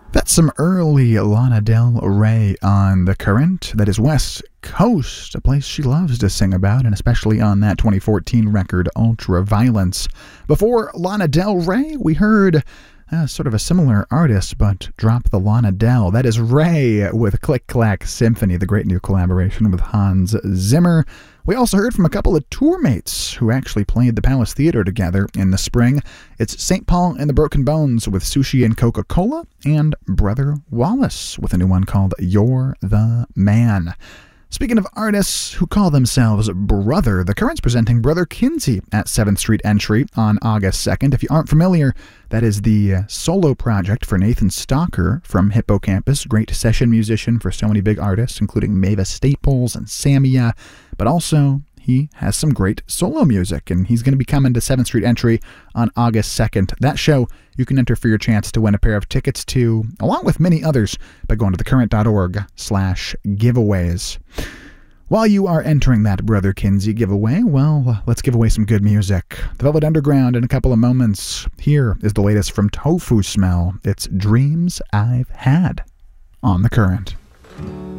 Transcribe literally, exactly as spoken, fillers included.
That's some early Lana Del Rey on The Current. That is West Coast, a place she loves to sing about, and especially on that twenty fourteen record, Ultraviolence. Before Lana Del Rey, we heard uh, sort of a similar artist, but drop the Lana Del. That is Ray with Click Clack Symphony, the great new collaboration with Hans Zimmer. We also heard from a couple of tour mates who actually played the Palace Theater together in the spring. It's Saint Paul and the Broken Bones with Sushi and Coca-Cola, and Brother Wallace with a new one called You're the Man. Speaking of artists who call themselves Brother, The Current's presenting Brother Kinsey at seventh Street Entry on August second. If you aren't familiar, that is the uh, solo project for Nathan Stalker from Hippocampus, great session musician for so many big artists, including Mavis Staples and Samia, but also he has some great solo music, and he's going to be coming to seventh Street Entry on August second. That show you can enter for your chance to win a pair of tickets to, along with many others, by going to thecurrent.org slash giveaways. While you are entering that Brother Kinsey giveaway, well, let's give away some good music. The Velvet Underground in a couple of moments. Here is the latest from Tofu Smell. It's Dreams I've Had on The Current.